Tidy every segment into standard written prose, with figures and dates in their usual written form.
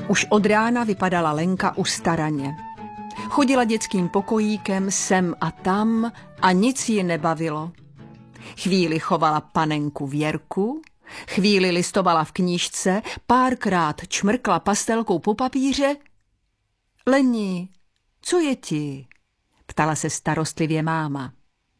Už od rána vypadala Lenka ustaraně. Chodila dětským pokojíkem sem a tam a nic ji nebavilo. Chvíli chovala panenku Věrku, chvíli listovala v knížce, párkrát čmrkla pastelkou po papíře. Leni, co je ti? Ptala se starostlivě máma.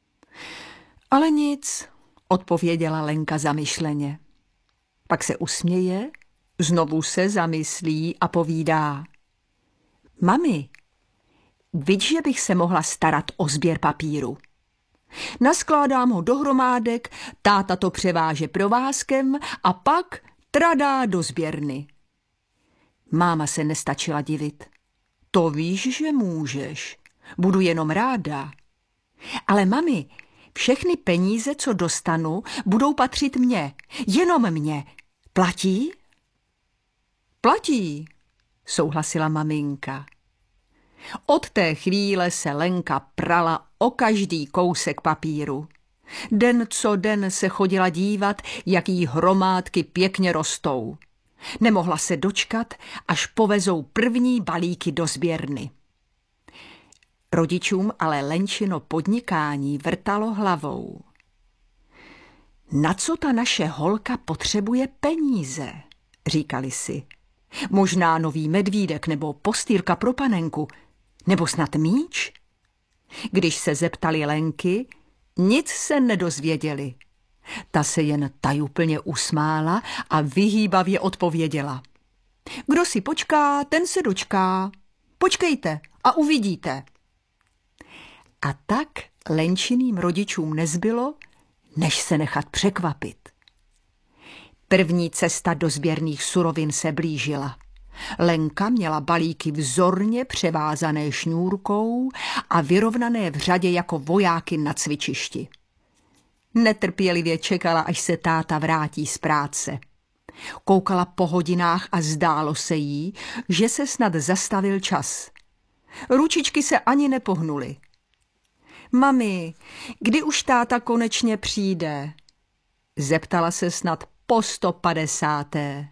Ale nic, odpověděla Lenka zamyšleně. Pak se usměje, znovu se zamyslí a povídá. Mami, viď, že bych se mohla starat o sběr papíru. Naskládám ho do hromádek, táta to převáže provázkem a pak tradá do sběrny. Máma se nestačila divit. To víš, že můžeš. Budu jenom ráda. Ale mami, všechny peníze, co dostanu, budou patřit mně. Jenom mně. Platí? Platí, souhlasila maminka. Od té chvíle se Lenka prala o každý kousek papíru. Den co den se chodila dívat, jak jí hromádky pěkně rostou. Nemohla se dočkat, až povezou první balíky do sběrny. Rodičům ale Lenčino podnikání vrtalo hlavou. Na co ta naše holka potřebuje peníze, říkali si. Možná nový medvídek nebo postýrka pro panenku, nebo snad míč? Když se zeptali Lenky, nic se nedozvěděli. Ta se jen tajuplně usmála a vyhýbavě odpověděla. Kdo si počká, ten se dočká. Počkejte a uvidíte. A tak Lenčiným rodičům nezbylo, než se nechat překvapit. První cesta do sběrných surovin se blížila. Lenka měla balíky vzorně převázané šňůrkou a vyrovnané v řadě jako vojáky na cvičišti. Netrpělivě čekala, až se táta vrátí z práce. Koukala po hodinách a zdálo se jí, že se snad zastavil čas. Ručičky se ani nepohnuly. Mami, kdy už táta konečně přijde? Zeptala se snad po 150.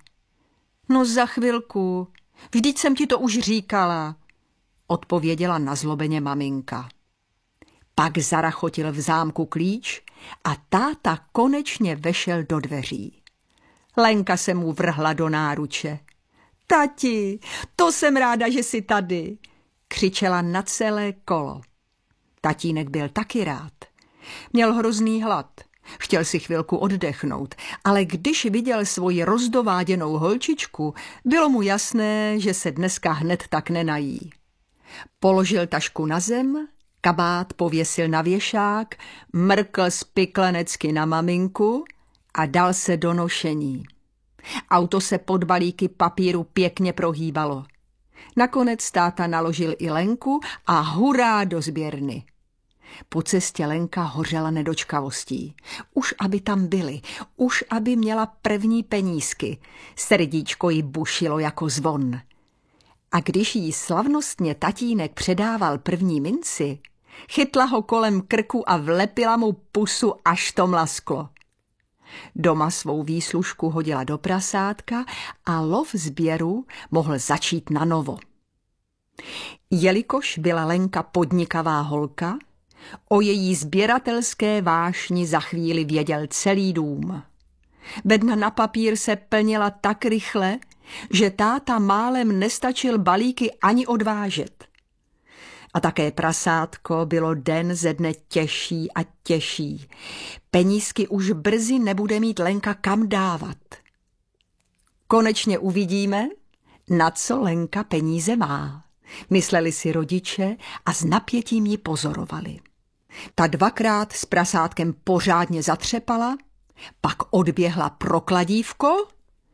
No za chvilku, vždyť jsem ti to už říkala, odpověděla nazlobeně maminka. Pak zarachotil v zámku klíč a táta konečně vešel do dveří. Lenka se mu vrhla do náruče. Tati, to jsem ráda, že jsi tady, křičela na celé kolo. Tatínek byl taky rád. Měl hrozný hlad. Chtěl si chvilku oddechnout, ale když viděl svoji rozdováděnou holčičku, bylo mu jasné, že se dneska hned tak nenají. Položil tašku na zem, kabát pověsil na věšák, mrkl spiklenecky na maminku a dal se do nošení. Auto se pod balíky papíru pěkně prohýbalo. Nakonec táta naložil i Lenku a hurá do sběrny. Po cestě Lenka hořela nedočkavostí. Už aby tam byly, už aby měla první penízky. Srdíčko jí bušilo jako zvon. A když jí slavnostně tatínek předával první minci, chytla ho kolem krku a vlepila mu pusu, až to mlasklo. Doma svou výslužku hodila do prasátka a lov sběru mohl začít nanovo. Jelikož byla Lenka podnikavá holka, o její sběratelské vášni za chvíli věděl celý dům. Bedna na papír se plnila tak rychle, že táta málem nestačil balíky ani odvážet. A také prasátko bylo den ze dne těžší a těžší. Penízky už brzy nebude mít Lenka kam dávat. Konečně uvidíme, na co Lenka peníze má, mysleli si rodiče a s napětím ji pozorovali. Ta dvakrát s prasátkem pořádně zatřepala, pak odběhla pro kladívko,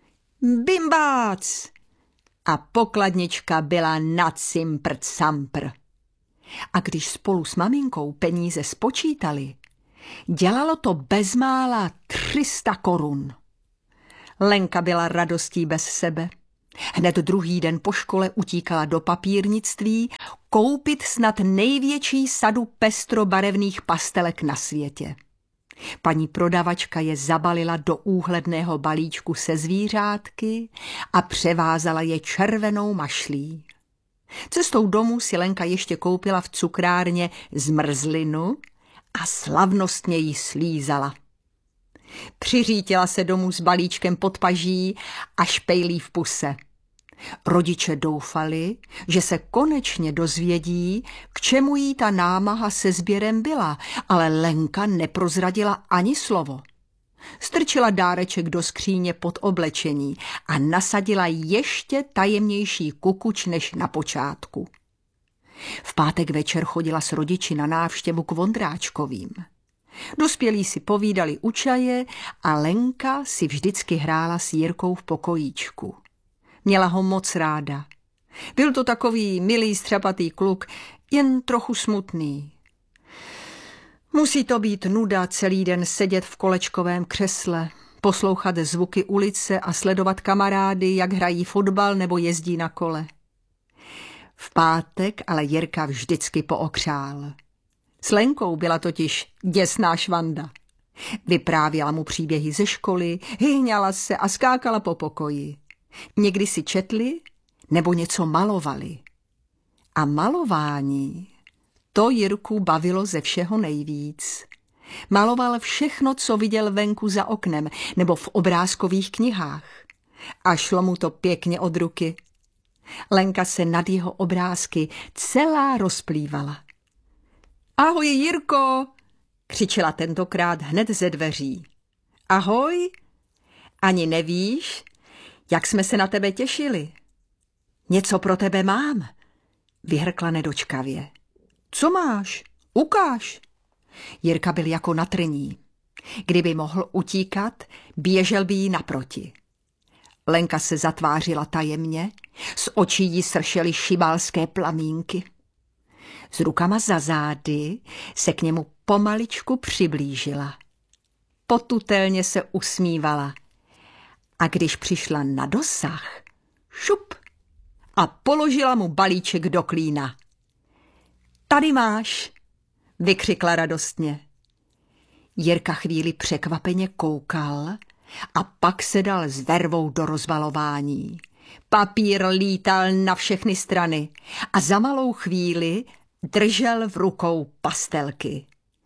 bimbác! A pokladnička byla na cimpr-campr. A když spolu s maminkou peníze spočítali, dělalo to bezmála 300 korun. Lenka byla radostí bez sebe. Hned druhý den po škole utíkala do papírnictví koupit snad největší sadu pestrobarevných pastelek na světě. Paní prodavačka je zabalila do úhledného balíčku se zvířátky a převázala je červenou mašlí. Cestou domů si Lenka ještě koupila v cukrárně zmrzlinu a slavnostně ji slízala. Přiřítila se domů s balíčkem pod paží a špejlí v puse. Rodiče doufali, že se konečně dozvědí, k čemu jí ta námaha se sběrem byla, ale Lenka neprozradila ani slovo. Strčila dáreček do skříně pod oblečení a nasadila ještě tajemnější kukuč než na počátku. V pátek večer chodila s rodiči na návštěvu k Vondráčkovým. Dospělí si povídali u čaje a Lenka si vždycky hrála s Jirkou v pokojíčku. Měla ho moc ráda. Byl to takový milý střapatý kluk, jen trochu smutný. Musí to být nuda celý den sedět v kolečkovém křesle, poslouchat zvuky ulice a sledovat kamarády, jak hrají fotbal nebo jezdí na kole. V pátek ale Jirka vždycky pookřál. S Lenkou byla totiž děsná švanda. Vyprávěla mu příběhy ze školy, hyhňala se a skákala po pokoji. Někdy si četli nebo něco malovali. A malování, to Jirku bavilo ze všeho nejvíc. Maloval všechno, co viděl venku za oknem nebo v obrázkových knihách. A šlo mu to pěkně od ruky. Lenka se nad jeho obrázky celá rozplývala. Ahoj, Jirko, křičela tentokrát hned ze dveří. Ahoj, ani nevíš, jak jsme se na tebe těšili. Něco pro tebe mám, vyhrkla nedočkavě. Co máš? Ukáž. Jirka byl jako na trní. Kdyby mohl utíkat, běžel by jí naproti. Lenka se zatvářila tajemně, z očí jí sršely šibalské plamínky. S rukama za zády se k němu pomaličku přiblížila. Potutelně se usmívala. A když přišla na dosah, šup, a položila mu balíček do klína. Tady máš, vykřikla radostně. Jirka chvíli překvapeně koukal a pak se dal s vervou do rozbalování. Papír lítal na všechny strany a za malou chvíli držel v rukou pastelky.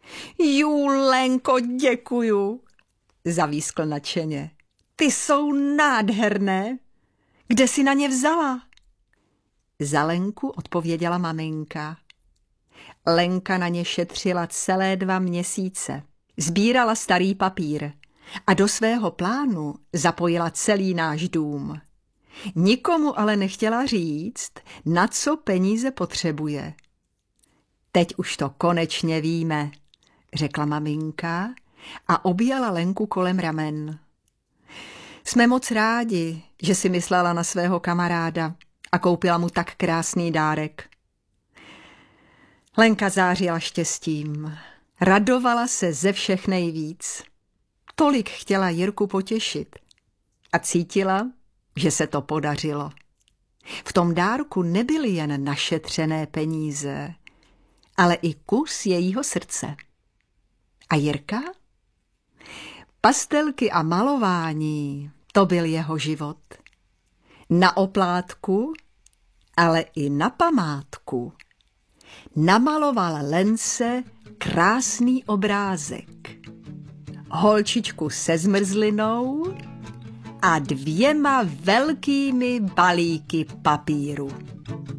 Lenko, děkuju, zavískl nadšeně. Ty jsou nádherné. Kde jsi na ně vzala? Za Lenku odpověděla maminka. Lenka na ně šetřila celé 2 měsíce. Sbírala starý papír a do svého plánu zapojila celý náš dům. Nikomu ale nechtěla říct, na co peníze potřebuje. Teď už to konečně víme, řekla maminka a objala Lenku kolem ramen. Jsme moc rádi, že si myslela na svého kamaráda a koupila mu tak krásný dárek. Lenka zářila štěstím. Radovala se ze všech nejvíc. Tolik chtěla Jirku potěšit a cítila, že se to podařilo. V tom dárku nebyly jen našetřené peníze, ale i kus jejího srdce. A Jirka? Pastelky a malování, to byl jeho život. Na oplátku, ale i na památku namaloval Lence krásný obrázek. Holčičku se zmrzlinou a 2 velkými balíky papíru.